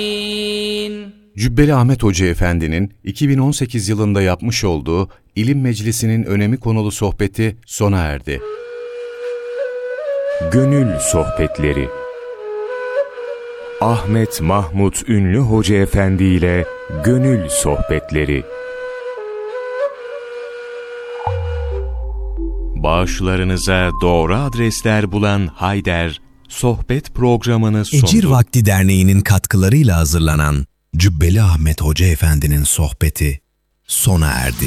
Cübbeli Ahmet Hoca Efendi'nin 2018 yılında yapmış olduğu İlim Meclisi'nin önemi konulu sohbeti sona erdi. Gönül Sohbetleri Ahmet Mahmut Ünlü Hoca Efendi ile Gönül Sohbetleri. Bağışlarınıza doğru adresler bulan Hayder, sohbet programını sundu. Ecir Vakti Derneği'nin katkılarıyla hazırlanan Cübbeli Ahmet Hoca Efendi'nin sohbeti sona erdi.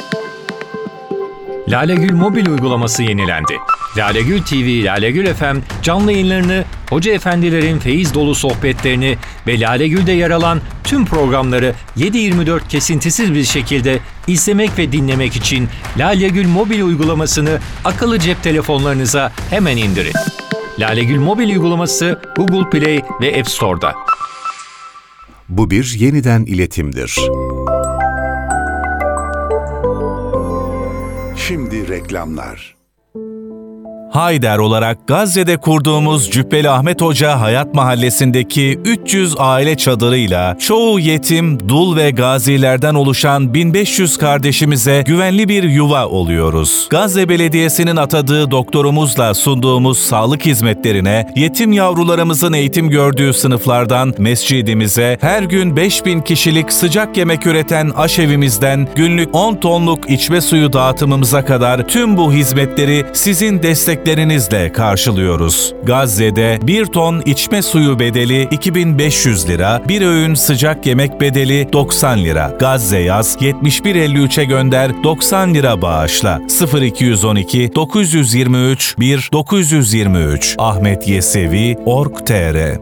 Lalegül mobil uygulaması yenilendi. Lalegül TV, Lalegül FM canlı yayınlarını, hoca efendilerin feyiz dolu sohbetlerini ve Lalegül'de yer alan tüm programları 7/24 kesintisiz bir şekilde izlemek ve dinlemek için Lalegül mobil uygulamasını akıllı cep telefonlarınıza hemen indirin. Lalegül mobil uygulaması Google Play ve App Store'da. Bu bir yeniden iletimdir. Şimdi reklamlar. Hayder olarak Gazze'de kurduğumuz Cübbeli Ahmet Hoca Hayat Mahallesi'ndeki 300 aile çadırıyla çoğu yetim, dul ve gazilerden oluşan 1500 kardeşimize güvenli bir yuva oluyoruz. Gazze Belediyesi'nin atadığı doktorumuzla sunduğumuz sağlık hizmetlerine, yetim yavrularımızın eğitim gördüğü sınıflardan mescidimize, her gün 5000 kişilik sıcak yemek üreten aşevimizden günlük 10 tonluk içme suyu dağıtımımıza kadar tüm bu hizmetleri sizin desteklerinizle karşılıyoruz. Gazze'de 1 ton içme suyu bedeli 2500 lira, bir öğün sıcak yemek bedeli 90 lira. Gazze yaz 7153'e gönder, 90 lira bağışla. 0212 923 1 923 ahmetyesevi.org.tr.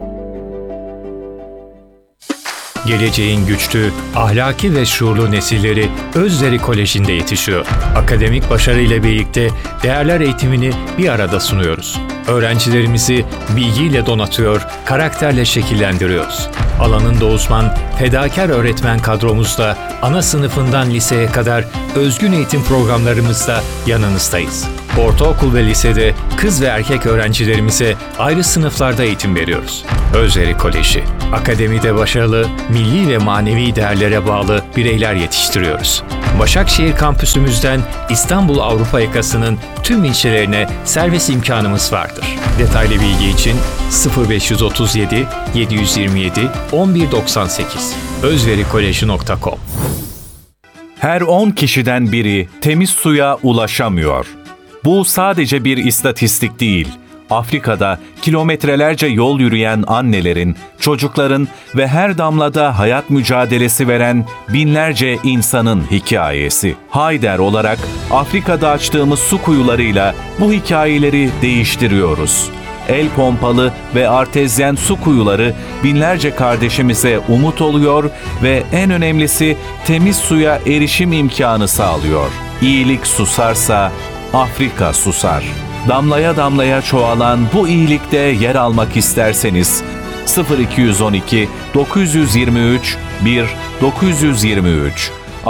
Geleceğin güçlü, ahlaki ve şuurlu nesilleri Özleri Koleji'nde yetişiyor. Akademik başarıyla birlikte değerler eğitimini bir arada sunuyoruz. Öğrencilerimizi bilgiyle donatıyor, karakterle şekillendiriyoruz. Alanında uzman, fedakar öğretmen kadromuzla ana sınıfından liseye kadar özgün eğitim programlarımızda yanınızdayız. Ortaokul ve lisede kız ve erkek öğrencilerimize ayrı sınıflarda eğitim veriyoruz. Özleri Koleji, akademide başarılı, milli ve manevi değerlere bağlı bireyler yetiştiriyoruz. Başakşehir kampüsümüzden İstanbul Avrupa yakasının tüm ilçelerine servis imkanımız vardır. Detaylı bilgi için 0537 727 1198 özverikolej.com. Her 10 kişiden biri temiz suya ulaşamıyor. Bu sadece bir istatistik değil. Afrika'da kilometrelerce yol yürüyen annelerin, çocukların ve her damlada hayat mücadelesi veren binlerce insanın hikayesi. Hayder olarak Afrika'da açtığımız su kuyularıyla bu hikayeleri değiştiriyoruz. El pompalı ve artezyen su kuyuları binlerce kardeşimize umut oluyor ve en önemlisi temiz suya erişim imkanı sağlıyor. İyilik susarsa Afrika susar. Damlaya damlaya çoğalan bu iyilikte yer almak isterseniz 0212 923 1 923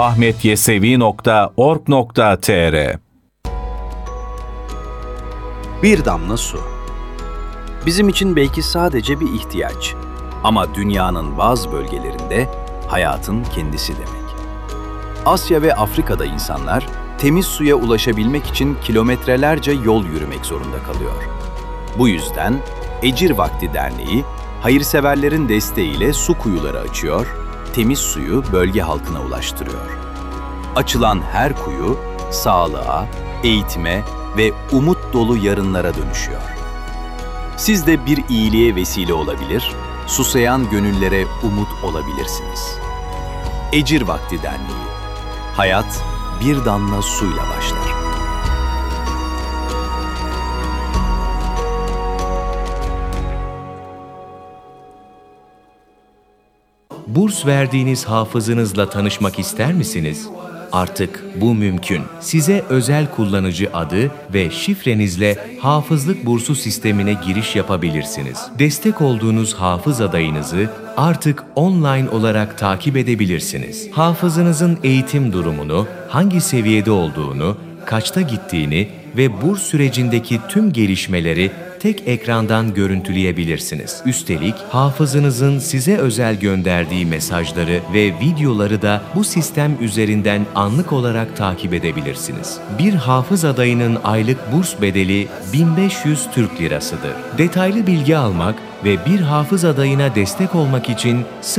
ahmetyesevi.org.tr. Bir damla su. Bizim için belki sadece bir ihtiyaç ama dünyanın bazı bölgelerinde hayatın kendisi demek. Asya ve Afrika'da insanlar temiz suya ulaşabilmek için kilometrelerce yol yürümek zorunda kalıyor. Bu yüzden Ecir Vakti Derneği, hayırseverlerin desteğiyle su kuyuları açıyor, temiz suyu bölge halkına ulaştırıyor. Açılan her kuyu, sağlığa, eğitime ve umut dolu yarınlara dönüşüyor. Siz de bir iyiliğe vesile olabilir, susayan gönüllere umut olabilirsiniz. Ecir Vakti Derneği. Hayat bir damla suyla başlar. Burs verdiğiniz hafızınızla tanışmak ister misiniz? Artık bu mümkün. Size özel kullanıcı adı ve şifrenizle hafızlık bursu sistemine giriş yapabilirsiniz. Destek olduğunuz hafız adayınızı artık online olarak takip edebilirsiniz. Hafızınızın eğitim durumunu, hangi seviyede olduğunu, kaçta gittiğini ve burs sürecindeki tüm gelişmeleri tek ekrandan görüntüleyebilirsiniz. Üstelik hafızınızın size özel gönderdiği mesajları ve videoları da bu sistem üzerinden anlık olarak takip edebilirsiniz. Bir hafız adayının aylık burs bedeli 1500 Türk Lirasıdır. Detaylı bilgi almak ve bir hafız adayına destek olmak için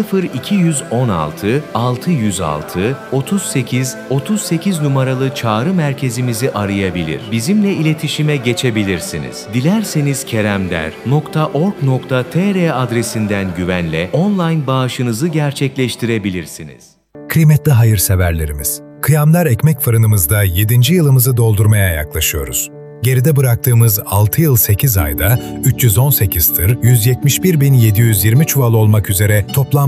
0216 606 38 38 numaralı çağrı merkezimizi arayabilir. Bizimle iletişime geçebilirsiniz. Dilerseniz keremder.org.tr adresinden güvenle online bağışınızı gerçekleştirebilirsiniz. Kıymetli hayırseverlerimiz, Kıyamlar Ekmek Fırınımızda 7. yılımızı doldurmaya yaklaşıyoruz. Geride bıraktığımız 6 yıl 8 ayda 318 tır, 171.720 çuval olmak üzere toplam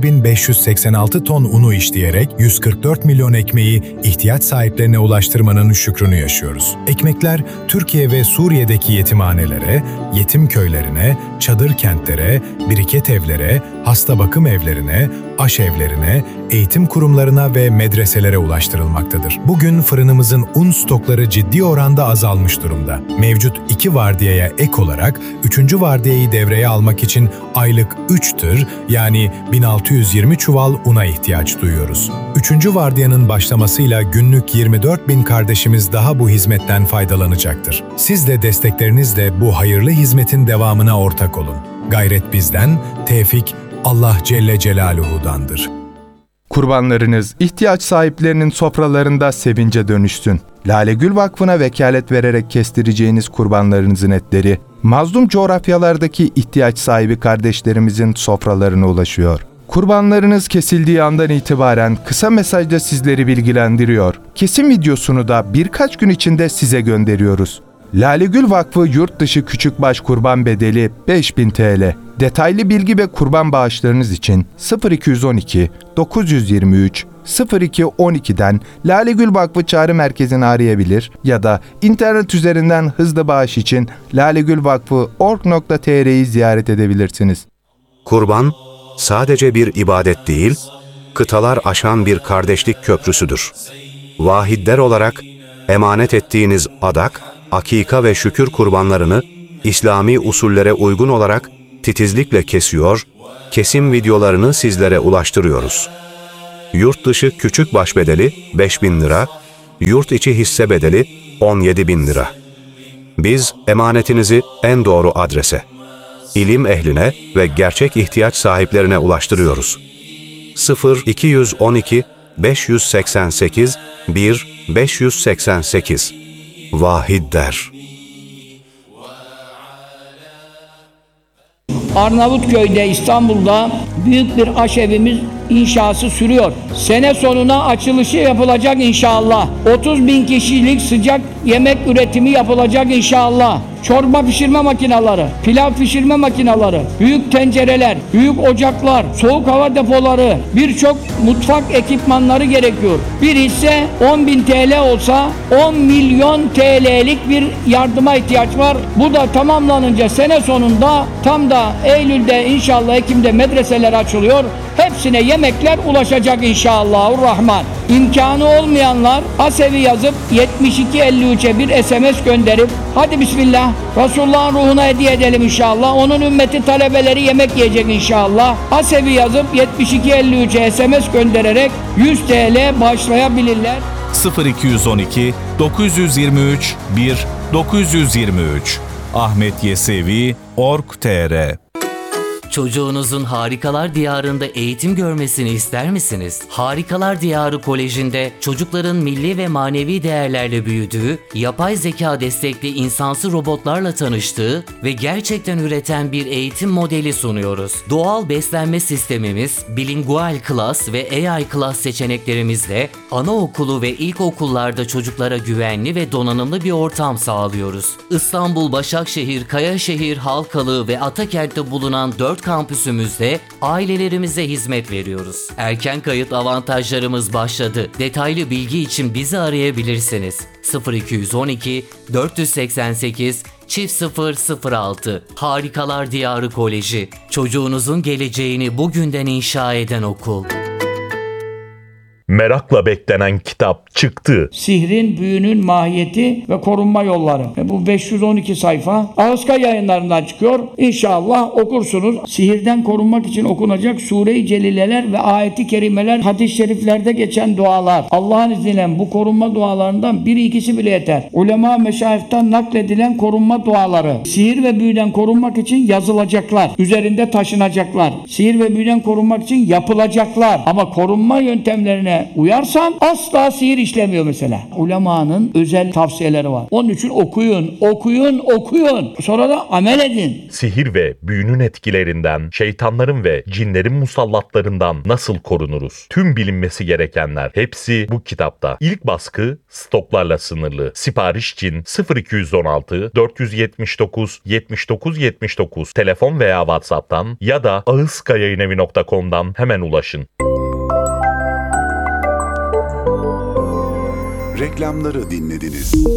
8.586 ton unu işleyerek 144 milyon ekmeği ihtiyaç sahiplerine ulaştırmanın şükrünü yaşıyoruz. Ekmekler Türkiye ve Suriye'deki yetimhanelere, yetim köylerine, çadır kentlere, biriket evlere, hasta bakım evlerine, aşevlerine, eğitim kurumlarına ve medreselere ulaştırılmaktadır. Bugün fırınımızın un stokları ciddi oranda azalmış durumda. Mevcut 2 vardiyaya ek olarak 3. vardiyayı devreye almak için aylık 3 tır yani 1620 çuval una ihtiyaç duyuyoruz. 3. vardiyanın başlamasıyla günlük 24.000 kardeşimiz daha bu hizmetten faydalanacaktır. Siz de desteklerinizle bu hayırlı hizmetin devamına ortak olun. Gayret bizden, tevfik Allah Celle Celaluhu'dandır. Kurbanlarınız ihtiyaç sahiplerinin sofralarında sevince dönüşsün. Lale Gül Vakfı'na vekalet vererek kestireceğiniz kurbanlarınızın etleri, mazlum coğrafyalardaki ihtiyaç sahibi kardeşlerimizin sofralarına ulaşıyor. Kurbanlarınız kesildiği andan itibaren kısa mesajda sizleri bilgilendiriyor. Kesim videosunu da birkaç gün içinde size gönderiyoruz. Lale Gül Vakfı yurt dışı küçükbaş kurban bedeli 5.000 TL. Detaylı bilgi ve kurban bağışlarınız için 0212 923 0212'den Lale Gül Vakfı Çağrı Merkezi'ni arayabilir ya da internet üzerinden hızlı bağış için lalegülvakfı.org.tr'yi ziyaret edebilirsiniz. Kurban, sadece bir ibadet değil, kıtalar aşan bir kardeşlik köprüsüdür. Vahidler olarak emanet ettiğiniz adak, akika ve şükür kurbanlarını İslami usullere uygun olarak titizlikle kesiyor, kesim videolarını sizlere ulaştırıyoruz. Yurt dışı küçük baş bedeli 5.000 lira, yurt içi hisse bedeli 17.000 lira. Biz emanetinizi en doğru adrese, ilim ehline ve gerçek ihtiyaç sahiplerine ulaştırıyoruz. 0212 588 588 Vahid der. Arnavutköy'de, İstanbul'da büyük bir aşevimiz inşası sürüyor. Sene sonuna açılışı yapılacak inşallah. 30.000 kişilik sıcak yemek üretimi yapılacak inşallah. Çorba pişirme makineleri, pilav pişirme makineleri, büyük tencereler, büyük ocaklar, soğuk hava depoları, birçok mutfak ekipmanları gerekiyor. Bir hisse 10.000 TL olsa 10 milyon TL'lik bir yardıma ihtiyaç var. Bu da tamamlanınca sene sonunda tam da Eylül'de inşallah Ekim'de medreseler açılıyor. Hepsine yemekler ulaşacak inşallahurrahman. İmkanı olmayanlar Asevi yazıp 7253'e bir SMS gönderip hadi bismillah Resulullah'ın ruhuna hediye edelim inşallah. Onun ümmeti talebeleri yemek yiyecek inşallah. Asevi yazıp 7253'e SMS göndererek 100 TL bağışlayabilirler. 0212 923 923 Ahmet Yesevi Org.tr. Çocuğunuzun Harikalar Diyarı'nda eğitim görmesini ister misiniz? Harikalar Diyarı Koleji'nde çocukların milli ve manevi değerlerle büyüdüğü, yapay zeka destekli insansı robotlarla tanıştığı ve gerçekten üreten bir eğitim modeli sunuyoruz. Doğal beslenme sistemimiz, bilingual klas ve AI klas seçeneklerimizle anaokulu ve ilkokullarda çocuklara güvenli ve donanımlı bir ortam sağlıyoruz. İstanbul, Başakşehir, Kayaşehir, Halkalı ve Atakent'te bulunan 4 kampüsümüzde ailelerimize hizmet veriyoruz. Erken kayıt avantajlarımız başladı. Detaylı bilgi için bizi arayabilirsiniz. 0212 488 0006 Harikalar Diyarı Koleji. Çocuğunuzun geleceğini bugünden inşa eden okul. merakla beklenen kitap çıktı. Sihrin, büyünün mahiyeti ve korunma yolları. Bu 512 sayfa Ağızka Yayınlarından çıkıyor. İnşallah okursunuz. Sihirden korunmak için okunacak Sure-i Celileler ve ayeti kerimeler, hadis-i şeriflerde geçen dualar. Allah'ın izniyle bu korunma dualarından biri ikisi bile yeter. Ulema meşayihten nakledilen korunma duaları. Sihir ve büyüden korunmak için yazılacaklar. Üzerinde taşınacaklar. Sihir ve büyüden korunmak için yapılacaklar. Ama korunma yöntemlerine uyarsan asla sihir işlemiyor mesela. Ulemanın özel tavsiyeleri var. Onun için okuyun. Sonra da amel edin. Sihir ve büyünün etkilerinden, şeytanların ve cinlerin musallatlarından nasıl korunuruz? Tüm bilinmesi gerekenler hepsi bu kitapta. İlk baskı stoklarla sınırlı. Sipariş için 0216 479 79 79 telefon veya WhatsApp'tan ya da ağızkayayinevi.com'dan hemen ulaşın. Reklamları dinlediniz.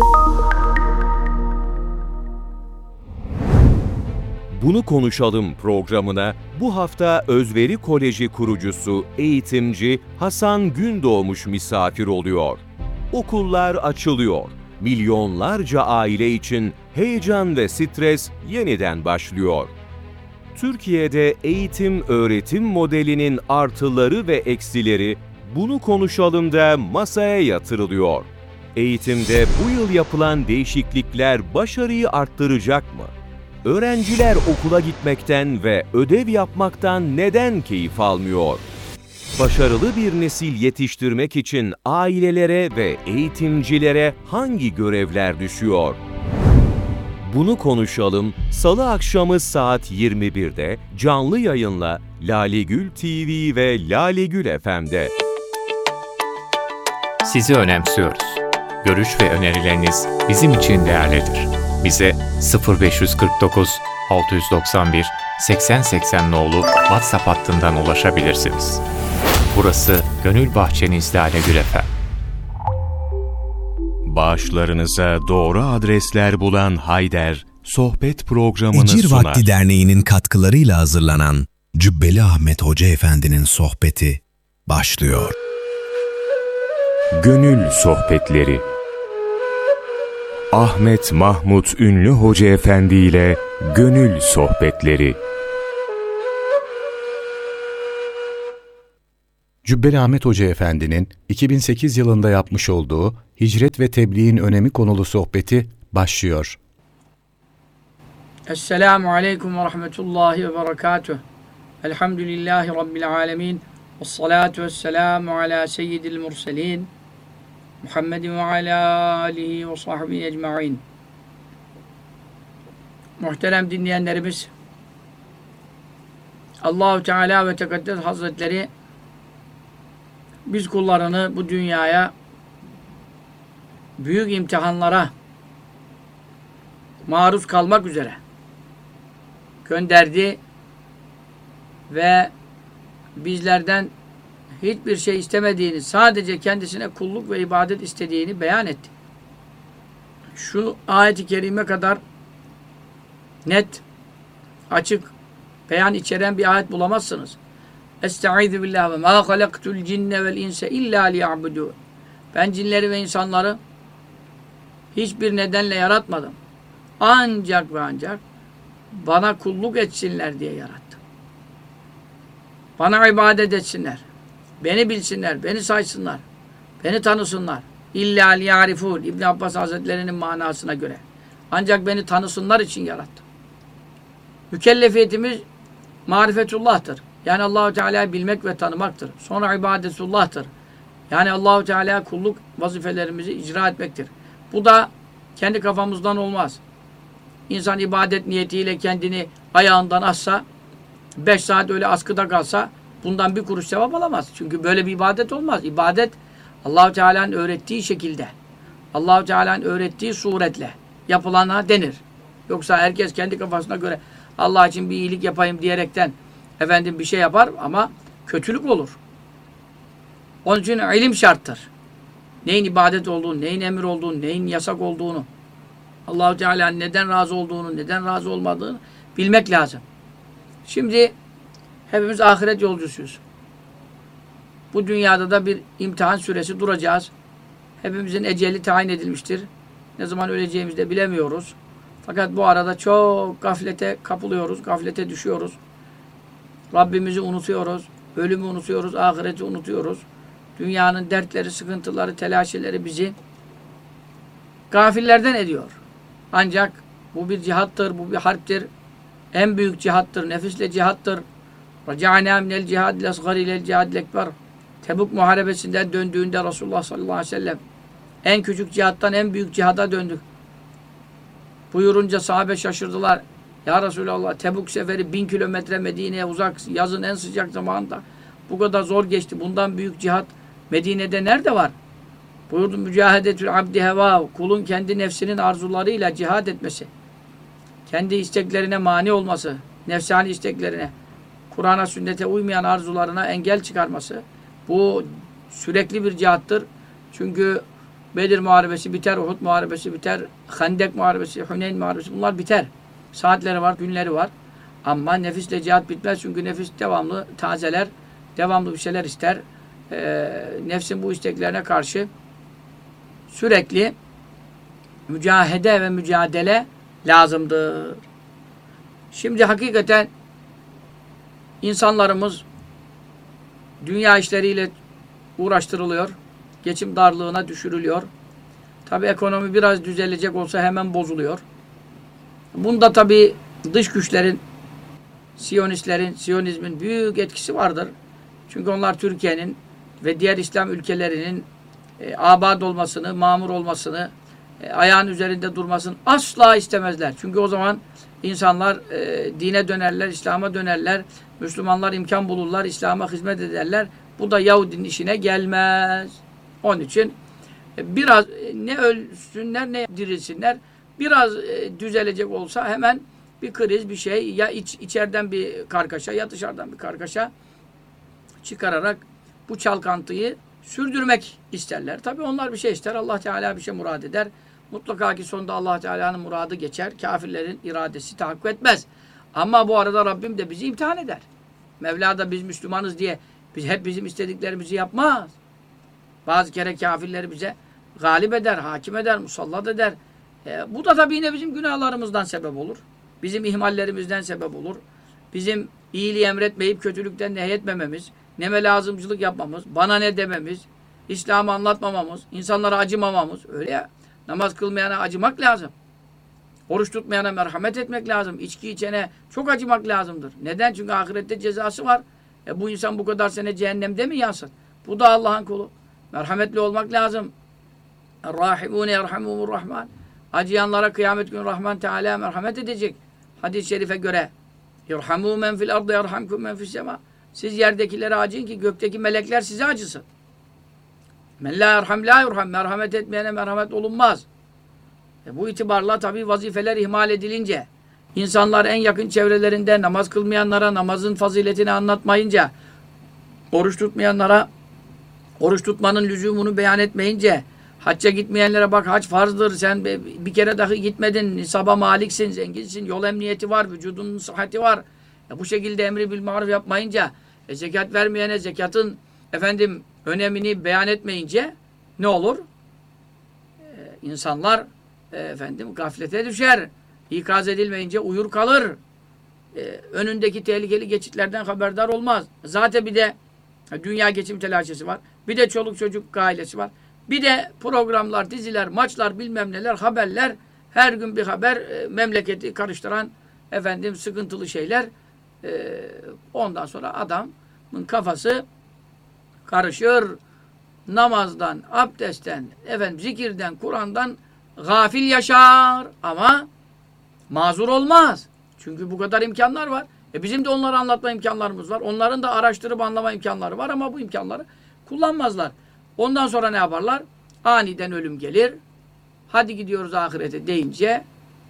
Bunu Konuşalım programına bu hafta Özveri Koleji kurucusu, eğitimci Hasan Gündoğmuş misafir oluyor. Okullar açılıyor. Milyonlarca aile için heyecan ve stres yeniden başlıyor. Türkiye'de eğitim-öğretim modelinin artıları ve eksileri Bunu Konuşalım'da masaya yatırılıyor. Eğitimde bu yıl yapılan değişiklikler başarıyı arttıracak mı? Öğrenciler okula gitmekten ve ödev yapmaktan neden keyif almıyor? Başarılı bir nesil yetiştirmek için ailelere ve eğitimcilere hangi görevler düşüyor? Bunu Konuşalım, Salı akşamı saat 21'de canlı yayınla Lalegül TV ve Lalegül FM'de. Sizi önemsiyoruz. Görüş ve önerileriniz bizim için değerlidir. Bize 0549 691 8080 nolu WhatsApp hattından ulaşabilirsiniz. Burası Gönül Bahçeniz Lalegül FM. Bağışlarınıza doğru adresler bulan Hayder, sohbet programını Ecir sunar. Vakti Derneği'nin katkılarıyla hazırlanan Cübbeli Ahmet Hoca Efendi'nin sohbeti başlıyor. Gönül Sohbetleri Ahmet Mahmut Ünlü Hoca Efendi ile Gönül Sohbetleri. Cübbeli Ahmet Hoca Efendi'nin 2008 yılında yapmış olduğu Hicret ve Tebliğin Önemi konulu sohbeti başlıyor. Esselamu Aleyküm ve Rahmetullahi ve Berekatuh. Elhamdülillahi Rabbil Alemin. Vessalatu vesselamu ala seyyidil murselin. Muhammedin ve ala alihi ve sahbihi ecma'in. Muhterem dinleyenlerimiz, Allah-u Teala ve Tekaddes Hazretleri biz kullarını bu dünyaya büyük imtihanlara maruz kalmak üzere gönderdi ve bizlerden hiçbir şey istemediğini, sadece kendisine kulluk ve ibadet istediğini beyan etti. Şu ayet-i kerime kadar net, açık, beyan içeren bir ayet bulamazsınız. Estaizu billah ve ma halaktul cinne vel inse illa liya'budun. Ben cinleri ve insanları hiçbir nedenle yaratmadım. Ancak ve ancak bana kulluk etsinler diye yarattım. Bana ibadet etsinler. Beni bilsinler, beni saysınlar. Beni tanısınlar. İlla liya'rifun. İbn Abbas Hazretleri'nin manasına göre. Ancak beni tanısınlar için yarattım. Mükellefiyetimiz marifetullah'tır. Yani Allah-u Teala'yı bilmek ve tanımaktır. Sonra ibadetullah'tır. Yani Allah-u Teala kulluk vazifelerimizi icra etmektir. Bu da kendi kafamızdan olmaz. İnsan ibadet niyetiyle kendini ayağından assa, 5 saat öyle askıda kalsa bundan bir kuruş sevap alamaz. Çünkü böyle bir ibadet olmaz. İbadet Allah-u Teala'nın öğrettiği şekilde, Allah-u Teala'nın öğrettiği suretle yapılana denir. Yoksa herkes kendi kafasına göre Allah için bir iyilik yapayım diyerekten efendim bir şey yapar ama kötülük olur. Onun için ilim şarttır. Neyin ibadet olduğunu, neyin emir olduğunu, neyin yasak olduğunu, Allah-u Teala'nın neden razı olduğunu, neden razı olmadığını bilmek lazım. Şimdi hepimiz ahiret yolcusuyuz. Bu dünyada da bir imtihan süresi duracağız. Hepimizin eceli tayin edilmiştir. Ne zaman öleceğimizi de bilemiyoruz. Fakat bu arada çok gaflete kapılıyoruz, gaflete düşüyoruz. Rabbimizi unutuyoruz, ölümü unutuyoruz, ahireti unutuyoruz. Dünyanın dertleri, sıkıntıları, telaşeleri bizi gafillerden ediyor. Ancak bu bir cihattır, bu bir harptir. En büyük cihattır, nefisle cihattır. Raca'nâ minel cihadil asgari ilel cihadil ekber. Tebuk muharebesinden döndüğünde Resulullah sallallahu aleyhi ve sellem en küçük cihattan en büyük cihada döndük. Buyurunca sahabe şaşırdılar. Ya Resulallah, Tebuk seferi 1000 kilometre Medine'ye uzak, yazın en sıcak zamanında bu kadar zor geçti. Bundan büyük cihat Medine'de nerede var? Buyurdu, mücahedetül abdi heva, kulun kendi nefsinin arzularıyla cihad etmesi, kendi isteklerine mani olması, nefsani isteklerine, Kur'an'a, sünnete uymayan arzularına engel çıkarması, bu sürekli bir cihattır. Çünkü Bedir Muharebesi biter, Uhud Muharebesi biter, Hendek Muharebesi, Huneyn Muharebesi, bunlar biter. Saatleri var, günleri var. Ama nefisle cihat bitmez. Çünkü nefis devamlı tazeler, devamlı bir şeyler ister. Nefsin bu isteklerine karşı sürekli mücahede ve mücadele lazımdır. Şimdi hakikaten insanlarımız dünya işleriyle uğraştırılıyor. Geçim darlığına düşürülüyor. Tabi ekonomi biraz düzelecek olsa hemen bozuluyor. Bunda tabi dış güçlerin, Siyonistlerin, Siyonizmin büyük etkisi vardır. Çünkü onlar Türkiye'nin ve diğer İslam ülkelerinin abad olmasını, mamur olmasını, ayağın üzerinde durmasını asla istemezler. Çünkü o zaman insanlar dine dönerler, İslam'a dönerler, Müslümanlar imkan bulurlar, İslam'a hizmet ederler. Bu da Yahudinin işine gelmez. Onun için biraz ne ölsünler ne dirilsinler, biraz düzelecek olsa hemen bir kriz, bir şey, ya içeriden bir kargaşa ya dışarıdan bir kargaşa çıkararak bu çalkantıyı sürdürmek isterler. Tabii onlar bir şey ister, Allah Teala bir şey murad eder. Mutlaka ki sonunda Allah Teala'nın muradı geçer. Kafirlerin iradesi tahakkuk etmez. Ama bu arada Rabbim de bizi imtihan eder. Mevla da biz Müslümanız diye hep bizim istediklerimizi yapmaz. Bazı kere kafirleri bize galip eder, hakim eder, musallat eder. Bu da tabii yine bizim günahlarımızdan sebep olur. Bizim ihmallerimizden sebep olur. Bizim iyiliği emretmeyip kötülükten nehyetmememiz, neme lazımcılık yapmamız, bana ne dememiz, İslam'ı anlatmamamız, insanlara acımamamız. Öyle ya. Namaz kılmayana acımak lazım. Oruç tutmayana merhamet etmek lazım. İçki içene çok acımak lazımdır. Neden? Çünkü ahirette cezası var. Bu insan bu kadar sene cehennemde mi yansın? Bu da Allah'ın kulu. Merhametli olmak lazım. Er-Rahimûne yerhamûmur-Rahman. Acıyanlara kıyamet günü Rahman Teala merhamet edecek. Hadis-i şerife göre yerhamû men fil ardı yerhamkum men fis semâ. Siz yerdekilere acıyın ki gökteki melekler size acısın. Men la yerham la yurham. Merhamet etmeyene merhamet olunmaz. Bu itibarla tabii vazifeler ihmal edilince, insanlar en yakın çevrelerinde namaz kılmayanlara namazın faziletini anlatmayınca, oruç tutmayanlara oruç tutmanın lüzumunu beyan etmeyince, hacca gitmeyenlere bak hac farzdır, sen bir kere dahi gitmedin, nisaba maliksin, zenginsin, yol emniyeti var, vücudunun sıhhati var. Bu şekilde emri bil maruf yapmayınca, zekat vermeyene zekatın önemini beyan etmeyince ne olur? İnsanlar gaflete düşer. İkaz edilmeyince uyur kalır. Önündeki tehlikeli geçitlerden haberdar olmaz. Zaten bir de dünya geçim telaşesi var. Bir de çoluk çocuk ailesi var. Bir de programlar, diziler, maçlar, bilmem neler, haberler. Her gün bir haber, memleketi karıştıran sıkıntılı şeyler. Ondan sonra adamın kafası karışır. Namazdan, abdestten, zikirden, Kur'an'dan gafil yaşar ama mazur olmaz. Çünkü bu kadar imkanlar var. Bizim de onları anlatma imkanlarımız var. Onların da araştırıp anlama imkanları var ama bu imkanları kullanmazlar. Ondan sonra ne yaparlar? Aniden ölüm gelir. Hadi gidiyoruz ahirete deyince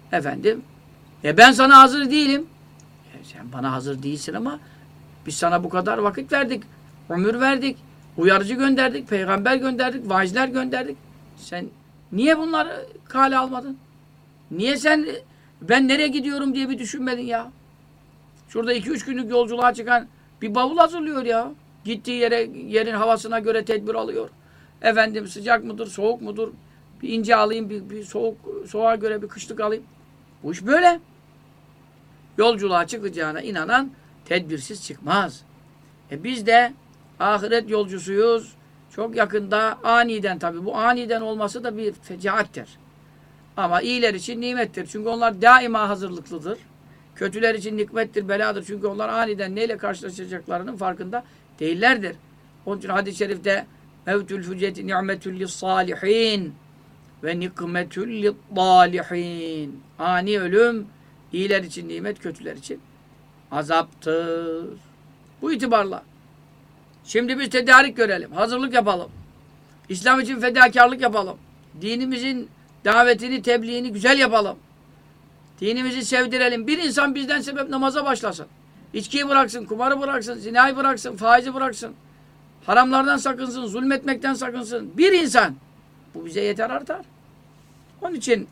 ben sana hazır değilim. Sen bana hazır değilsin ama biz sana bu kadar vakit verdik. Ömür verdik. Uyarıcı gönderdik. Peygamber gönderdik. Vaizler gönderdik. Sen niye bunları kale almadın? Niye sen ben nereye gidiyorum diye bir düşünmedin ya? Şurada 2-3 günlük yolculuğa çıkan bir bavul hazırlıyor ya. Gittiği yerin havasına göre tedbir alıyor. Efendim sıcak mıdır, soğuk mudur? Bir ince alayım, bir soğuğa göre bir kışlık alayım. Bu iş böyle. Yolculuğa çıkacağına inanan tedbirsiz çıkmaz. Biz de ahiret yolcusuyuz. Çok yakında aniden tabii. Bu aniden olması da bir fecaattir. Ama iyiler için nimettir. Çünkü onlar daima hazırlıklıdır. Kötüler için nikmettir, beladır. Çünkü onlar aniden neyle karşılaşacaklarının farkında değillerdir. Onun için hadis-i şerifte mevtül füceti ni'metül lissalihin ve nikmetül liddalihin. Ani ölüm iyiler için nimet, kötüler için azaptır. Bu itibarla şimdi biz tedarik görelim, hazırlık yapalım. İslam için fedakarlık yapalım. Dinimizin davetini, tebliğini güzel yapalım. Dinimizi sevdirelim. Bir insan bizden sebep namaza başlasın. İçkiyi bıraksın, kumarı bıraksın, zinayı bıraksın, faizi bıraksın. Haramlardan sakınsın, zulmetmekten sakınsın. Bir insan. Bu bize yeter artar. Onun için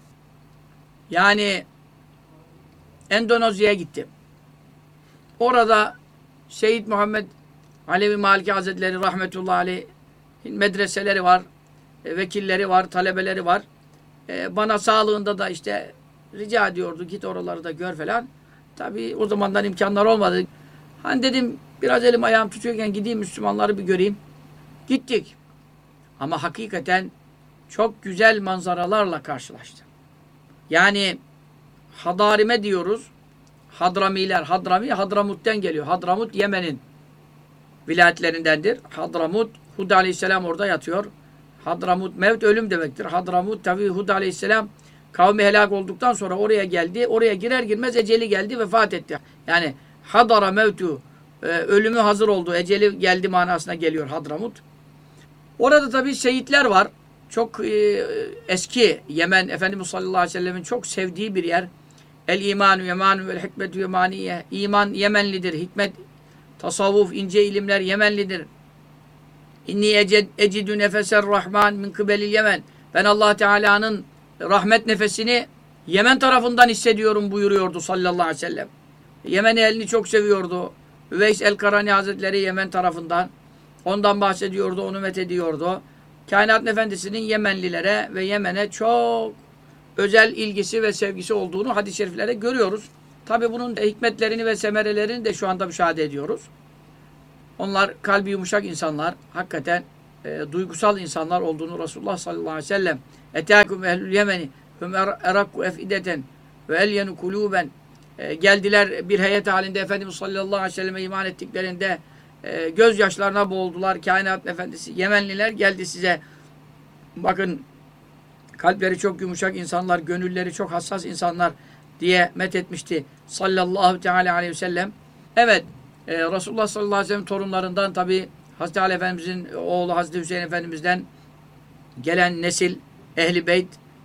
yani Endonezya'ya gittim. Orada Seyyid Muhammed Alevi Maliki Hazretleri rahmetullahi aleyh'in medreseleri var, vekilleri var, talebeleri var. Bana sağlığında da işte rica ediyordu, git oraları da gör falan. Tabii o zamandan imkanlar olmadı. Hani dedim biraz elim ayağım tutuyorken gideyim Müslümanları bir göreyim. Gittik. Ama hakikaten çok güzel manzaralarla karşılaştım. Yani Hadarime diyoruz. Hadramiler. Hadrami Hadramut'ten geliyor. Hadramut Yemen'in vilayetlerindendir. Hadramut, Hud aleyhisselam orada yatıyor. Hadramut, mevt ölüm demektir. Hadramut tabi Hud aleyhisselam kavmi helak olduktan sonra oraya geldi. Oraya girer girmez eceli geldi, vefat etti. Yani hadara mevtu, ölümü hazır oldu, eceli geldi manasına geliyor Hadramut. Orada tabi şehitler var. Çok eski Yemen, Efendimiz sallallahu aleyhi ve sellemin çok sevdiği bir yer. El imanu yemanu vel hikmetu yemaniye. İman Yemenlidir. Hikmet, tasavvuf, ince ilimler Yemenlidir. İnni ecidü nefeser rahman min kıbelil Yemen. Ben Allah Teala'nın rahmet nefesini Yemen tarafından hissediyorum buyuruyordu sallallahu aleyhi ve sellem. Yemen elini çok seviyordu. Üveys el-Karani Hazretleri Yemen tarafından. Ondan bahsediyordu, onu methediyordu. Kainat Efendisi'nin Yemenlilere ve Yemen'e çok özel ilgisi ve sevgisi olduğunu hadis-i şeriflerde görüyoruz. Tabi bunun hikmetlerini ve semerelerini de şu anda müşahede ediyoruz. Onlar kalbi yumuşak insanlar, hakikaten duygusal insanlar olduğunu Resulullah sallallahu aleyhi ve sellem "Etâkum ehlül Yemeni hum erakku efideten ve elyenu kulûben" geldiler bir heyet halinde Efendimiz sallallahu aleyhi ve selleme iman ettiklerinde gözyaşlarına boğuldular. Kainat Efendisi Yemenliler geldi size. Bakın kalpleri çok yumuşak insanlar, gönülleri çok hassas insanlar diye methetmişti sallallahu teala aleyhi ve sellem. Evet, Resulullah sallallahu aleyhi ve sellem torunlarından tabi Hazreti Ali Efendimizin oğlu Hazreti Hüseyin Efendimiz'den gelen nesil, Ehl-i Beyt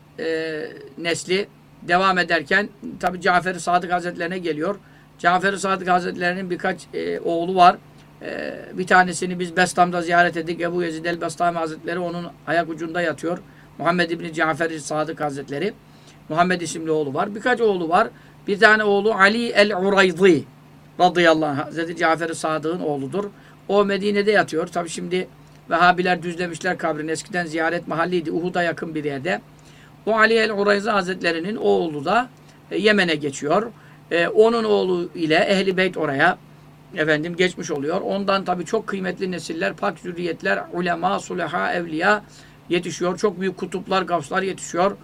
nesli devam ederken tabi Cafer-i Sadık Hazretlerine geliyor. Cafer-i Sadık Hazretlerinin birkaç oğlu var. Bir tanesini biz Bestam'da ziyaret ettik. Ebu Yezid el-Bestami Hazretleri onun ayak ucunda yatıyor. Muhammed İbni Cafer-i Sadık Hazretleri. Muhammed isimli oğlu var. Birkaç oğlu var. Bir tane oğlu Ali el-Urayzi radıyallahu anh. Hazreti Cafer-i Sadık'ın oğludur. O Medine'de yatıyor. Tabi şimdi Vehhabiler düzlemişler kabrini. Eskiden ziyaret mahalliydi. Uhud'a yakın bir yerde. O Ali el-Urayzi Hazretleri'nin oğlu da Yemen'e geçiyor. Onun oğlu ile Ehl-i Beyt oraya geçmiş oluyor. Ondan tabi çok kıymetli nesiller, pak zürriyetler, ulema, suleha, evliya yetişiyor. Çok büyük kutuplar, gavslar yetişiyor.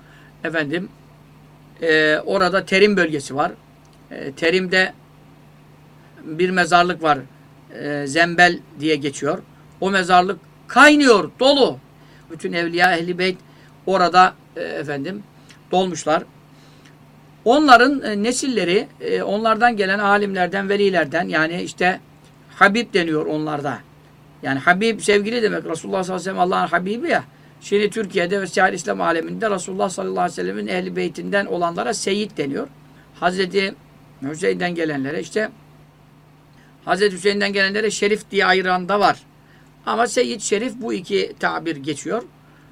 Orada Terim bölgesi var. Terim'de bir mezarlık var. Zembel diye geçiyor. O mezarlık kaynıyor, dolu. Bütün evliya, Ehl-i Beyt orada dolmuşlar. Onların nesilleri, onlardan gelen alimlerden, velilerden, yani işte Habib deniyor onlarda. Yani Habib sevgili demek. Resulullah sallallahu aleyhi ve sellem Allah'ın Habibi ya. Şimdi Türkiye'de ve siyah İslam aleminde Resulullah sallallahu aleyhi ve sellemin Ehl-i Beytinden olanlara Seyyid deniyor. Hazreti Hüseyin'den gelenlere işte Hazreti Hüseyin'den gelenlere Şerif diye ayıran da var. Ama Seyyid, Şerif bu iki tabir geçiyor.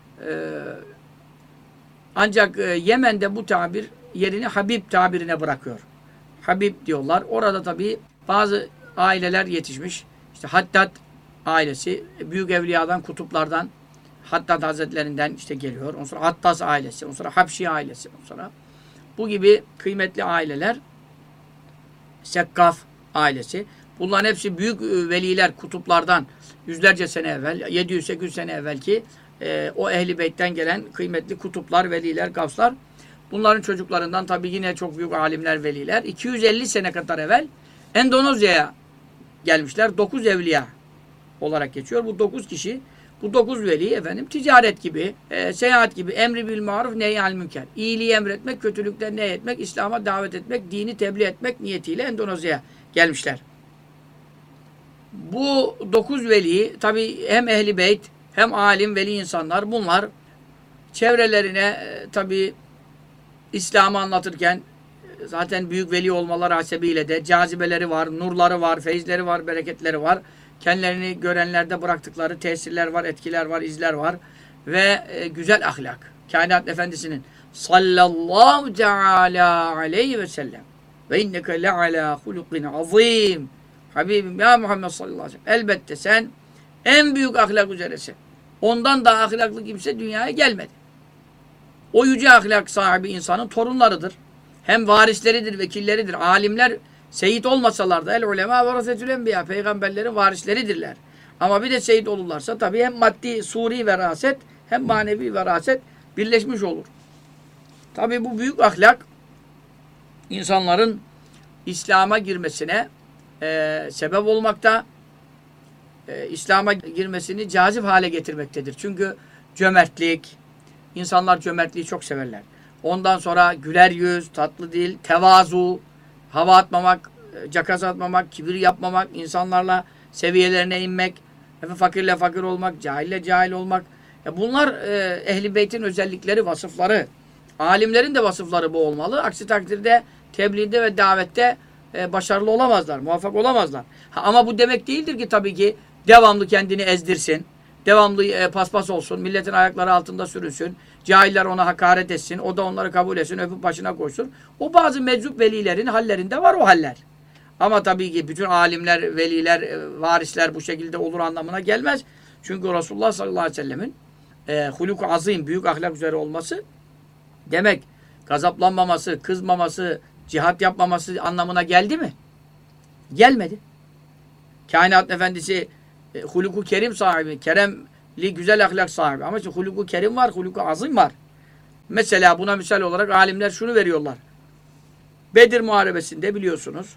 Ancak Yemen'de bu tabir yerini Habib tabirine bırakıyor. Habib diyorlar. Orada tabii bazı aileler yetişmiş. İşte Haddad ailesi büyük evliyadan, kutuplardan, Haddad Hazretlerinden işte geliyor. Ondan sonra Hattaz ailesi, ondan sonra Habşi ailesi, ondan sonra bu gibi kıymetli aileler, Sekkaf ailesi. Bunların hepsi büyük veliler, kutuplardan yüzlerce sene evvel, 700-800 sene evvelki o Ehl-i Beyt'ten gelen kıymetli kutuplar, veliler, gavslar. Bunların çocuklarından tabii yine çok büyük alimler, veliler. 250 sene kadar evvel Endonezya'ya gelmişler. 9 evliya olarak geçiyor. Bu 9 kişi, bu 9 veli efendim ticaret gibi, seyahat gibi, emri bil maruf, nehyal münker. İyiliği emretmek, kötülükten nehyetmek, İslam'a davet etmek, dini tebliğ etmek niyetiyle Endonezya'ya gelmişler. Bu 9 veli tabii hem Ehl-i Beyt hem alim, veli insanlar, bunlar çevrelerine tabii İslam'ı anlatırken zaten büyük veli olmaları hasebiyle de cazibeleri var, nurları var, feyizleri var, bereketleri var. Kendilerini görenlerde bıraktıkları tesirler var, etkiler var, izler var. Ve güzel ahlak. Kainat Efendisi'nin sallallahu teala aleyhi ve sellem ve inneke le'alâ hulukin azîm. Habibim ya Muhammed sallallahu aleyhi ve sellem. Elbette sen en büyük ahlak üzeresin. Ondan daha ahlaklı kimse dünyaya gelmedi. O yüce ahlak sahibi insanın torunlarıdır. Hem varisleridir, vekilleridir. Alimler seyit olmasalar da el ulema verasetül enbiya, peygamberlerin varisleridirler. Ama bir de seyit olurlarsa tabii hem maddi suri veraset hem manevi veraset birleşmiş olur. Tabii bu büyük ahlak insanların İslam'a girmesine sebep olmakta, İslam'a girmesini cazip hale getirmektedir. Çünkü cömertlik, insanlar cömertliği çok severler. Ondan sonra güler yüz, tatlı dil, tevazu, hava atmamak, cakası atmamak, kibir yapmamak, insanlarla seviyelerine inmek, fakirle fakir olmak, cahille cahil olmak. Bunlar Ehl-i Beyt'in özellikleri, vasıfları. Alimlerin de vasıfları bu olmalı. Aksi takdirde tebliğde ve davette başarılı olamazlar, muvaffak olamazlar. Ama bu demek değildir ki tabii ki devamlı kendini ezdirsin, devamlı paspas olsun, milletin ayakları altında sürünsün, cahiller ona hakaret etsin, o da onları kabul etsin, öpüp başına koysun. O bazı meczup velilerin hallerinde var o haller. Ama tabii ki bütün alimler, veliler, varisler bu şekilde olur anlamına gelmez. Çünkü Resulullah sallallahu aleyhi ve sellemin huluk-u azim, büyük ahlak üzere olması demek, gazaplanmaması, kızmaması, cihat yapmaması anlamına geldi mi? Gelmedi. Kainat Efendisi huluk-u kerim sahibi, keremli güzel ahlak sahibi. Ama işte huluk-u kerim var, huluk-u azim var. Mesela buna misal olarak alimler şunu veriyorlar. Bedir Muharebesi'nde biliyorsunuz,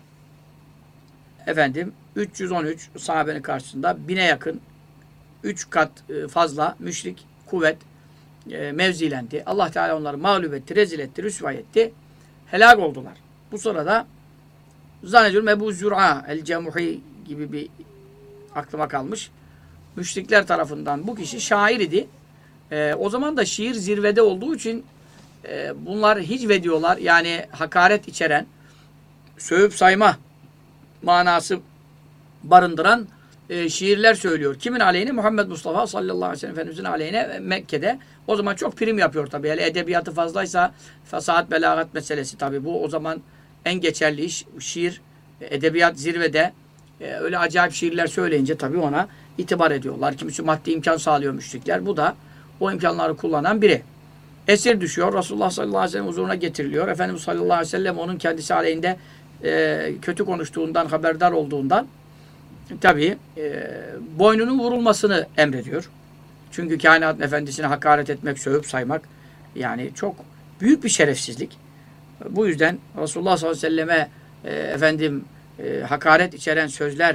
313 sahabenin karşısında 1000'e yakın 3 kat fazla müşrik kuvvet mevzilendi. Allah Teala onları mağlup etti, rezil etti, rüsva etti. Helak oldular. Bu sırada zannediyorum Ebu Zür'a el-Cemuhi gibi bir aklıma kalmış. Müşrikler tarafından bu kişi şair idi. O zaman da şiir zirvede olduğu için bunlar hicve diyorlar. Yani hakaret içeren, sövüp sayma manası barındıran şiirler söylüyor. Kimin aleyhine? Muhammed Mustafa sallallahu aleyhi ve sellem Efendimizin aleyhine Mekke'de. O zaman çok prim yapıyor tabii. Yani edebiyatı fazlaysa fasahat, belagat meselesi tabii. Bu o zaman en geçerli iş. Şiir, edebiyat zirvede. Öyle acayip şiirler söyleyince tabii ona itibar ediyorlar. Kimisi maddi imkan sağlıyor müşrikler. Bu da o imkanları kullanan biri. Esir düşüyor. Resulullah sallallahu aleyhi ve sellem huzuruna getiriliyor. Efendimiz sallallahu aleyhi ve sellem onun kendisi aleyhinde kötü konuştuğundan, haberdar olduğundan tabii boynunun vurulmasını emrediyor. Çünkü kainat efendisine hakaret etmek, sövüp saymak yani çok büyük bir şerefsizlik. Bu yüzden Resulullah sallallahu aleyhi ve selleme hakaret içeren sözler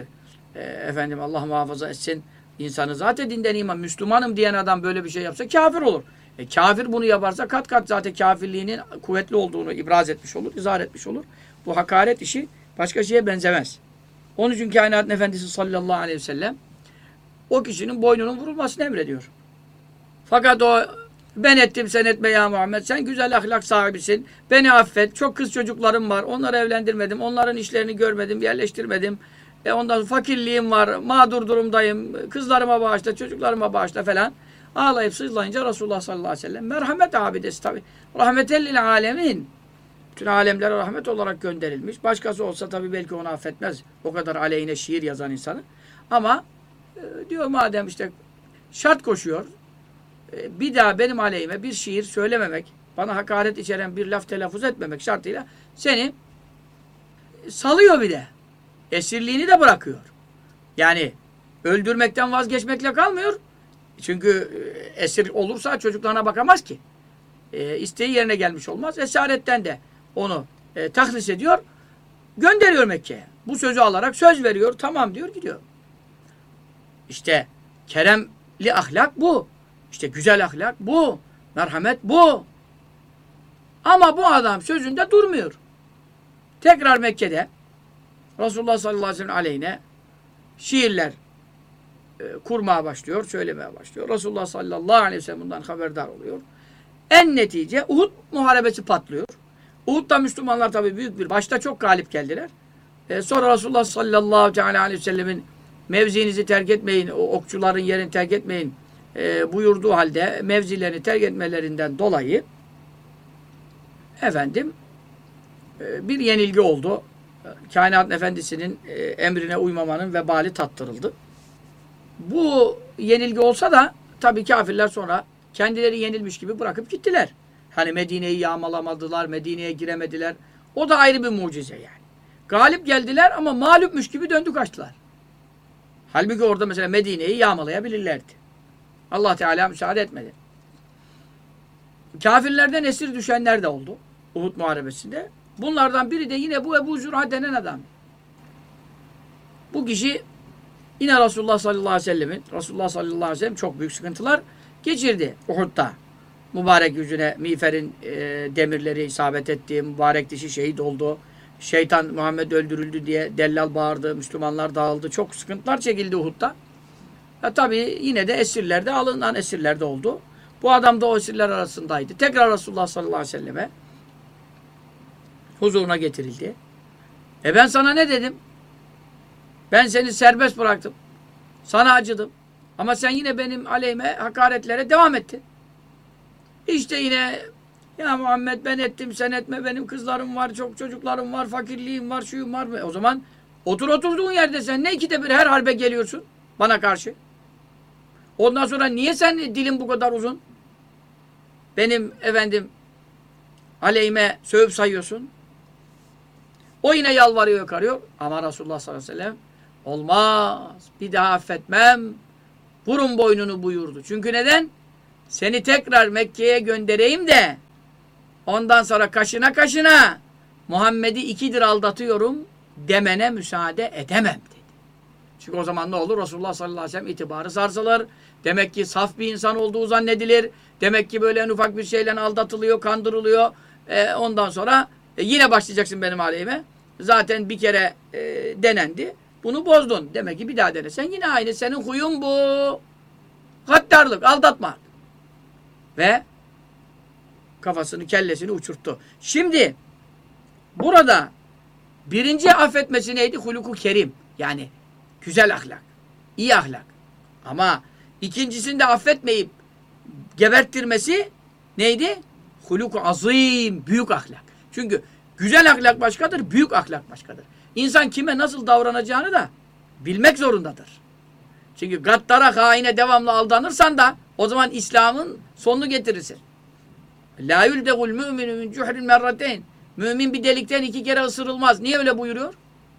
Allah muhafaza etsin insanı zaten dinden iman, Müslümanım diyen adam böyle bir şey yapsa kafir olur. Kafir bunu yaparsa kat kat zaten kafirliğinin kuvvetli olduğunu ibraz etmiş olur, izah etmiş olur. Bu hakaret işi başka şeye benzemez. Onun için kainatın efendisi sallallahu aleyhi ve sellem o kişinin boynunun vurulmasını emrediyor. Fakat o ben ettim sen etme ya Muhammed, sen güzel ahlak sahibisin, beni affet, çok kız çocuklarım var, onları evlendirmedim, onların işlerini görmedim, yerleştirmedim, ondan sonra fakirliğim var, mağdur durumdayım, kızlarıma bağışla, çocuklarıma bağışla falan. Ağlayıp sızlayınca Resulullah sallallahu aleyhi ve sellem merhamet abidesi tabi. Rahmetellil alemin. Bütün alemlere rahmet olarak gönderilmiş. Başkası olsa tabi belki onu affetmez. O kadar aleyhine şiir yazan insanı. Ama Diyor madem işte şart koşuyor, bir daha benim aleyhime bir şiir söylememek, bana hakaret içeren bir laf telaffuz etmemek şartıyla seni salıyor bir de. Esirliğini de bırakıyor. Yani öldürmekten vazgeçmekle kalmıyor. Çünkü esir olursa çocuklarına bakamaz ki. İsteği yerine gelmiş olmaz. Esaretten de onu tahlis ediyor. Gönderiyor Mekke'ye. Bu sözü alarak söz veriyor. Tamam diyor, gidiyor. İşte keremli ahlak bu. İşte güzel ahlak bu. Merhamet bu. Ama bu adam sözünde durmuyor. Tekrar Mekke'de Resulullah sallallahu aleyhi ve sellem aleyhine şiirler kurmaya başlıyor, söylemeye başlıyor. Resulullah sallallahu aleyhi ve sellem bundan haberdar oluyor. En netice Uhud muharebesi patlıyor. Uhud'da Müslümanlar tabii büyük bir, başta çok galip geldiler. Sonra Resulullah sallallahu aleyhi ve sellemin mevzinizi terk etmeyin, o okçuların yerini terk etmeyin buyurduğu halde mevzilerini terk etmelerinden dolayı bir yenilgi oldu. Kainat Efendisi'nin emrine uymamanın vebali tattırıldı. Bu yenilgi olsa da tabii kafirler sonra kendileri yenilmiş gibi bırakıp gittiler. Hani Medine'yi yağmalamadılar, Medine'ye giremediler. O da ayrı bir mucize yani. Galip geldiler ama mağlupmuş gibi döndü kaçtılar. Halbuki orada mesela Medine'yi yağmalayabilirlerdi. Allah Teala müsaade etmedi. Kafirlerden esir düşenler de oldu Uhud muharebesinde. Bunlardan biri de yine bu Ebu Zür'a denen adam. Bu kişi yine Resulullah sallallahu aleyhi ve sellem çok büyük sıkıntılar geçirdi Uhud'da. Mübarek yüzüne miğferin demirleri isabet etti. Mübarek dişi şehit oldu. Şeytan Muhammed öldürüldü diye dellal bağırdı. Müslümanlar dağıldı. Çok sıkıntılar çekildi Uhud'da. Tabii yine de esirlerde, alınan esirlerde oldu. Bu adam da o esirler arasındaydı. Tekrar Resulullah sallallahu aleyhi ve selleme huzuruna getirildi. Ben sana ne dedim? Ben seni serbest bıraktım. Sana acıdım. Ama sen yine benim aleyhime hakaretlere devam ettin. İşte yine ya Muhammed ben ettim sen etme, benim kızlarım var, çok çocuklarım var, fakirliğim var, şuyum var. O zaman oturduğun yerde sen ne ikide bir her harbe geliyorsun bana karşı? Ondan sonra niye sen dilin bu kadar uzun? Benim aleyhime sövüp sayıyorsun. O yine yalvarıyor, yakarıyor. Ama Resulullah sallallahu aleyhi ve sellem olmaz, bir daha affetmem, vurun boynunu buyurdu. Çünkü neden? Seni tekrar Mekke'ye göndereyim de ondan sonra kaşına Muhammed'i 2'dir aldatıyorum demene müsaade edemem dedi. Çünkü o zaman ne olur? Resulullah sallallahu aleyhi ve sellem itibarı sarsılır. Demek ki saf bir insan olduğu zannedilir. Demek ki böyle en ufak bir şeyle aldatılıyor, kandırılıyor. Ondan sonra yine başlayacaksın benim aleyhime. Zaten bir kere denendi. Bunu bozdun. Demek ki bir daha denesen yine aynı. Senin huyun bu. Gaddarlık, aldatma. Ve kafasını, kellesini uçurttu. Şimdi burada birinci affetmesi neydi? Huluku kerim. Yani güzel ahlak. İyi ahlak. Ama ikincisinde affetmeyip geberttirmesi neydi? Huluku azim. Büyük ahlak. Çünkü güzel ahlak başkadır, büyük ahlak başkadır. İnsan kime nasıl davranacağını da bilmek zorundadır. Çünkü gaddara, haine devamlı aldanırsan da o zaman İslam'ın sonunu getirirsin. La yuldegul mü'minu min cuhrin merrateyn. Mümin bir delikten 2 kere ısırılmaz. Niye öyle buyuruyor?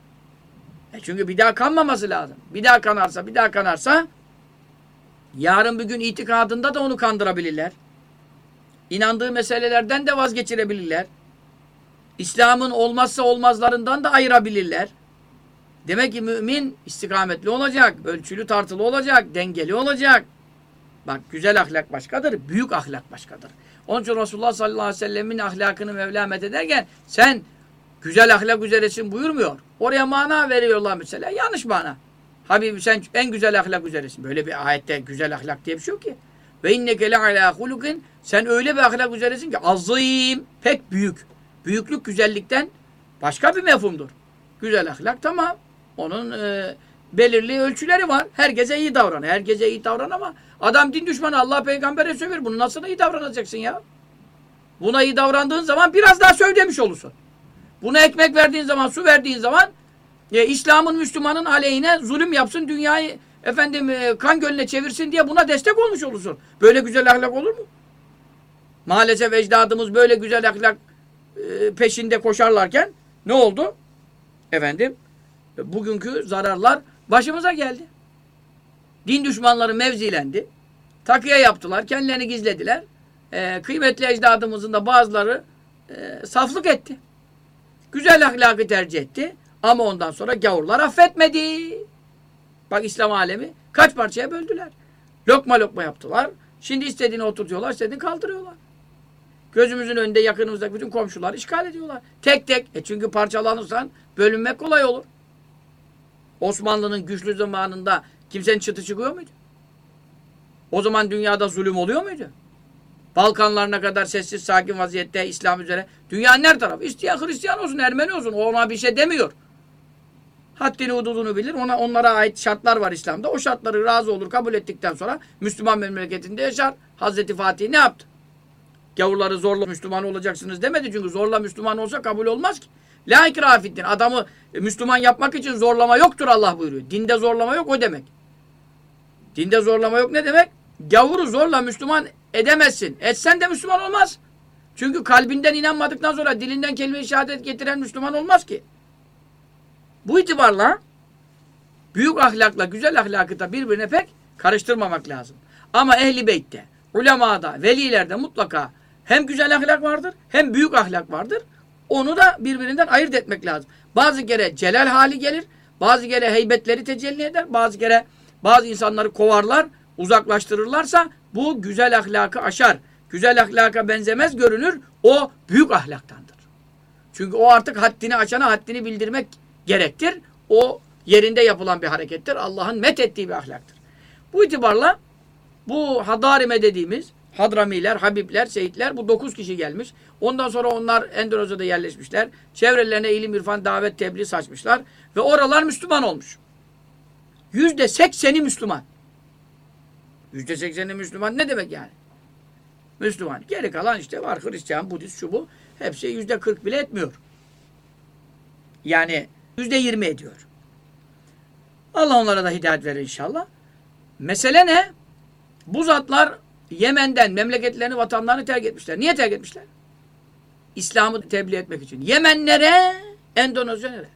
Çünkü bir daha kanmaması lazım. Bir daha kanarsa yarın bir gün itikadında da onu kandırabilirler. İnandığı meselelerden de vazgeçirebilirler. İslam'ın olmazsa olmazlarından da ayırabilirler. Demek ki mümin istikametli olacak, ölçülü tartılı olacak, dengeli olacak. Bak güzel ahlak başkadır, büyük ahlak başkadır. Onun için Resulullah sallallahu aleyhi ve sellemin ahlakını Mevla methederken sen güzel ahlak üzeresin buyurmuyor. Oraya mana veriyorlar mesela. Yanlış mana. Habibim sen en güzel ahlak üzeresin. Böyle bir ayette güzel ahlak diye bir şey yok ki. Ve inneke le ala hulukin, sen öyle bir ahlak üzeresin ki azim, pek büyük. Büyüklük güzellikten başka bir mefhumdur. Güzel ahlak tamam. Onun belirli ölçüleri var. Herkese iyi davran. Herkese iyi davran ama adam din düşmanı, Allah peygambere söver. Bunu nasıl iyi davranacaksın ya? Buna iyi davrandığın zaman biraz daha söv demiş olursun. Buna ekmek verdiğin zaman, su verdiğin zaman İslam'ın, Müslümanın aleyhine zulüm yapsın, dünyayı efendim kan gölüne çevirsin diye buna destek olmuş olursun. Böyle güzel ahlak olur mu? Maalesef ecdadımız böyle güzel ahlak peşinde koşarlarken ne oldu? Efendim bugünkü zararlar başımıza geldi. Din düşmanları mevzilendi. Takıya yaptılar. Kendilerini gizlediler. Kıymetli ecdadımızın da bazıları saflık etti. Güzel ahlakı tercih etti. Ama ondan sonra gavurlar affetmedi. Bak İslam alemi kaç parçaya böldüler. Lokma lokma yaptılar. Şimdi istediğini oturtuyorlar, istediğini kaldırıyorlar. Gözümüzün önünde yakınımızdaki bütün komşuları işgal ediyorlar. Tek tek. Çünkü parçalanırsan bölünmek kolay olur. Osmanlı'nın güçlü zamanında kimsenin çıtı çıkıyor muydu? O zaman dünyada zulüm oluyor muydu? Balkanlarına kadar sessiz sakin vaziyette İslam üzere. Dünyanın her tarafı. İsteyen Hristiyan olsun, Ermeni olsun. Ona bir şey demiyor. Haddini hududunu bilir. Onlara ait şartlar var İslam'da. O şartları razı olur, kabul ettikten sonra Müslüman memleketinde yaşar. Hazreti Fatih ne yaptı? Gavurları zorla Müslüman olacaksınız demedi. Çünkü zorla Müslüman olsa kabul olmaz ki. La ikrahe fiddin. Adamı Müslüman yapmak için zorlama yoktur Allah buyuruyor. Dinde zorlama yok o demek. Dinde zorlama yok ne demek? Gavuru zorla Müslüman edemezsin. Etsen de Müslüman olmaz. Çünkü kalbinden inanmadıktan sonra dilinden kelime-i şehadet getiren Müslüman olmaz ki. Bu itibarla büyük ahlakla güzel ahlakı da birbirine pek karıştırmamak lazım. Ama Ehl-i Beyt'te, ulemada, velilerde mutlaka hem güzel ahlak vardır hem büyük ahlak vardır. Onu da birbirinden ayırt etmek lazım. Bazı kere celal hali gelir, bazı kere heybetleri tecelli eder, bazı kere bazı insanları kovarlar, uzaklaştırırlarsa bu güzel ahlakı aşar. Güzel ahlaka benzemez görünür, o büyük ahlaktandır. Çünkü o artık haddini aşana haddini bildirmek gerektir. O yerinde yapılan bir harekettir. Allah'ın methettiği bir ahlaktır. Bu itibarla bu Hadarime dediğimiz Hadramiler, Habibler, Seyitler bu 9 kişi gelmiş. Ondan sonra onlar Endonezya'da yerleşmişler. Çevrelerine ilim, irfan, davet, tebliğ saçmışlar. Ve oralar Müslüman olmuş. %80'i Müslüman. %80'i Müslüman ne demek yani? Müslüman. Geri kalan işte var Hristiyan, Budist, şu bu. Hepsi %40 bile etmiyor. Yani %20 ediyor. Allah onlara da hidayet verir inşallah. Mesele ne? Bu zatlar Yemen'den memleketlerini, vatanlarını terk etmişler. Niye terk etmişler? İslam'ı tebliğ etmek için. Yemen nere? Endonezya nere?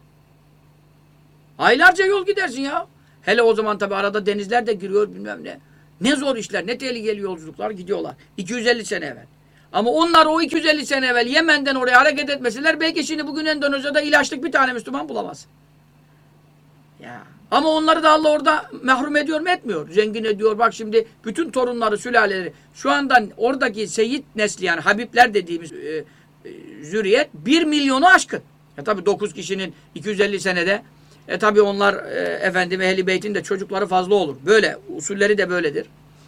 Aylarca yol gidersin ya. Hele o zaman tabi arada denizler de giriyor bilmem ne. Ne zor işler, ne tehlikeli yolculuklar gidiyorlar. 250 sene evvel. Ama onlar o 250 sene evvel Yemen'den oraya hareket etmeseler belki şimdi bugün Endonezya'da ilaçlık bir tane Müslüman bulamaz. Ya. Ama onları da Allah orada mahrum ediyor mu? Etmiyor. Zengin ediyor. Bak şimdi bütün torunları, sülaleleri şu anda oradaki Seyyid nesli yani Habibler dediğimiz zürriyet 1 milyonu aşkın. Tabi 9 kişinin 250 senede tabi onlar efendim Ehl-i Beyt'in de çocukları fazla olur. Böyle. Usulleri de böyledir.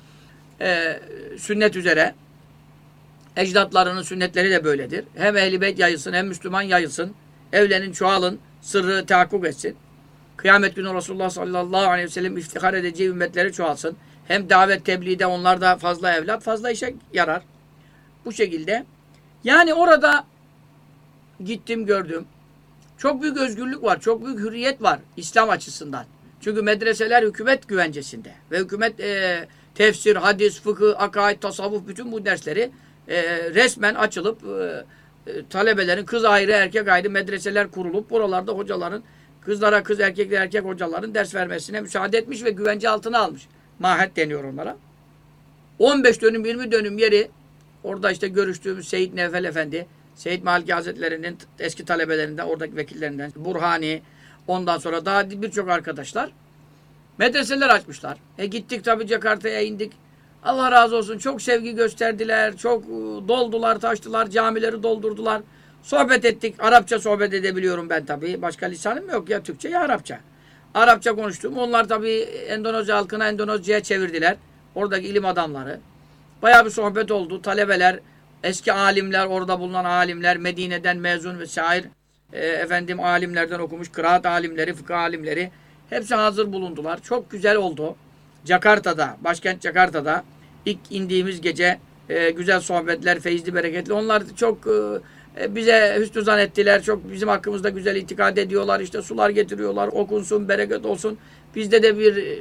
Sünnet üzere ecdatlarının sünnetleri de böyledir. Hem Ehl-i Beyt yayılsın hem Müslüman yayılsın. Evlenin, çoğalın, sırrı tahakkuk etsin. Kıyamet günü Resulullah sallallahu aleyhi ve sellem iftihar edeceği ümmetleri çoğalsın. Hem davet tebliğde onlar da fazla evlat, fazla işe yarar. Bu şekilde. Yani orada gittim gördüm. Çok büyük özgürlük var, çok büyük hürriyet var İslam açısından. Çünkü medreseler hükümet güvencesinde. Ve hükümet tefsir, hadis, fıkıh, akaid, tasavvuf bütün bu dersleri resmen açılıp talebelerin kız ayrı erkek ayrı medreseler kurulup buralarda hocaların kızlara kız erkekler erkek hocaların ders vermesine müsaade etmiş ve güvence altına almış. Mahet deniyor onlara. 15 dönüm 20 dönüm yeri orada işte görüştüğümüz Seyyid Nevfel Efendi, Seyyid Maliki Hazretleri'nin eski talebelerinden, oradaki vekillerinden Burhani, ondan sonra daha birçok arkadaşlar medreseler açmışlar. Gittik tabii Jakarta'ya indik. Allah razı olsun çok sevgi gösterdiler, çok doldular, taştılar, camileri doldurdular. Sohbet ettik. Arapça sohbet edebiliyorum ben tabii. Başka lisanım yok ya. Türkçe ya Arapça. Arapça konuştum. Onlar tabii Endonezya halkına Endonezya'ya çevirdiler. Oradaki ilim adamları. Bayağı bir sohbet oldu. Talebeler, eski alimler, orada bulunan alimler, Medine'den mezun ve şair efendim alimlerden okumuş, kıraat alimleri, fıkıh alimleri hepsi hazır bulundular. Çok güzel oldu. Jakarta'da, başkent Jakarta'da ilk indiğimiz gece güzel sohbetler, feyizli, bereketli. Onlar çok bize hüsnü zan ettiler. Çok bizim hakkımızda güzel itikad ediyorlar. İşte sular getiriyorlar. Okunsun, bereket olsun. Bizde de bir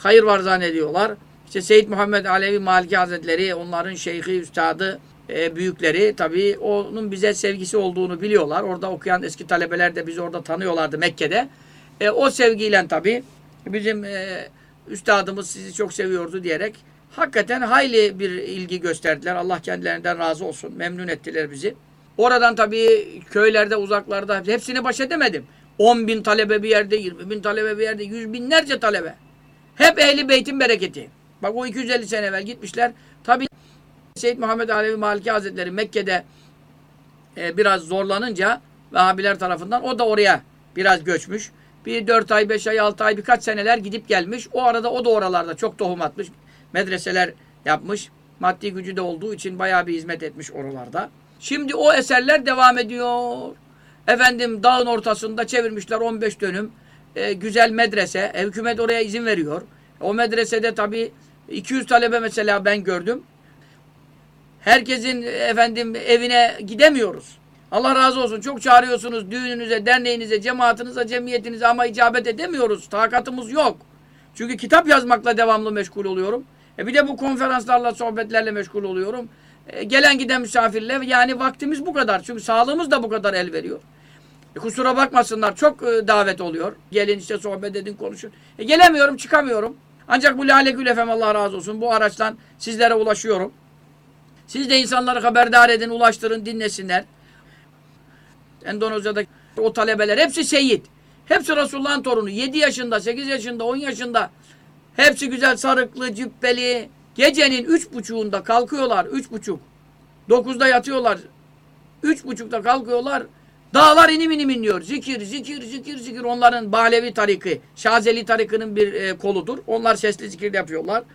hayır var zannediyorlar. İşte Seyyid Muhammed Alevi Maliki Hazretleri, onların şeyhi, üstadı, büyükleri tabii onun bize sevgisi olduğunu biliyorlar. Orada okuyan eski talebeler de bizi orada tanıyorlardı Mekke'de. O sevgiyle tabii bizim üstadımız sizi çok seviyordu diyerek hakikaten hayli bir ilgi gösterdiler. Allah kendilerinden razı olsun. Memnun ettiler bizi. Oradan tabii köylerde, uzaklarda hepsini baş edemedim. 10.000 talebe bir yerde, 20.000 talebe bir yerde, yüz binlerce talebe. Hep Ehl-i Beyt'in bereketi. Bak o 250 sene evvel gitmişler. Tabii Seyyid Muhammed Alevi Maliki Hazretleri Mekke'de biraz zorlanınca Vehhabiler tarafından o da oraya biraz göçmüş. Bir 4 ay, 5 ay, 6 ay birkaç seneler gidip gelmiş. O arada o da oralarda çok tohum atmış. Medreseler yapmış. Maddi gücü de olduğu için bayağı bir hizmet etmiş oralarda. Şimdi o eserler devam ediyor. Efendim dağın ortasında çevirmişler 15 dönüm. Güzel medrese. Hükümet oraya izin veriyor. O medresede tabii 200 talebe mesela ben gördüm. Herkesin efendim evine gidemiyoruz. Allah razı olsun. Çok çağırıyorsunuz düğününüze, derneğinize, cemaatinize, cemiyetinize ama icabet edemiyoruz. Takatımız yok. Çünkü kitap yazmakla devamlı meşgul oluyorum. Bir de bu konferanslarla, sohbetlerle meşgul oluyorum. Gelen giden misafirle yani vaktimiz bu kadar. Çünkü sağlığımız da bu kadar el veriyor. Kusura bakmasınlar. Çok davet oluyor. Gelin işte sohbet edin, konuşun. Gelemiyorum, çıkamıyorum. Ancak bu Lale Gül FM Allah razı olsun. Bu araçtan sizlere ulaşıyorum. Siz de insanları haberdar edin, ulaştırın, dinlesinler. Endonezya'daki o talebeler hepsi şehit. Hepsi Resulullah'ın torunu. 7 yaşında, 8 yaşında, 10 yaşında. Hepsi güzel sarıklı, cübbeli. Gecenin 3.30'unda kalkıyorlar. 3.30. 9'da yatıyorlar. 3.30'da kalkıyorlar. Dağlar inim inim inliyor. Zikir, zikir, zikir, zikir. Onların Bahlevi tarikı, Şazeli tarikının bir koludur. Onlar sesli zikir yapıyorlar.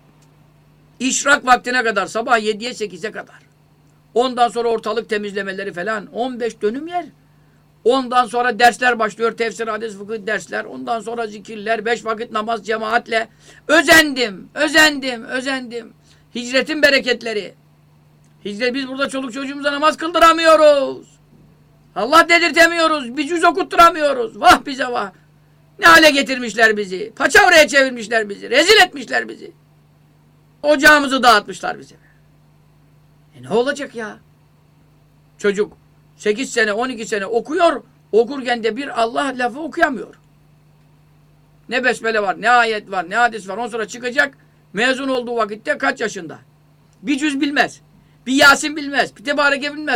İşrak vaktine kadar, sabah 7'ye 8'e kadar. Ondan sonra ortalık temizlemeleri falan. 15 dönüm yer. Ondan sonra dersler başlıyor. Tefsir, hadis, fıkıh dersler. Ondan sonra zikirler. 5 vakit namaz cemaatle. Özendim, özendim, özendim. Hicretin bereketleri. Hicret, biz burada çoluk çocuğumuza namaz kıldıramıyoruz. Allah dedirtemiyoruz. Bir cüz okutturamıyoruz. Vah bize vah. Ne hale getirmişler bizi. Paçavraya çevirmişler bizi. Rezil etmişler bizi. Ocağımızı dağıtmışlar bize. Ne olacak ya? Çocuk 8 sene, 12 sene okuyor. Okurken de bir Allah lafı okuyamıyor. Ne besmele var, ne ayet var, ne hadis var. Ondan sonra çıkacak. Mezun olduğu vakitte kaç yaşında? Bir cüz bilmez. Bir Yasin bilmez. Bir Tebareke bilmez.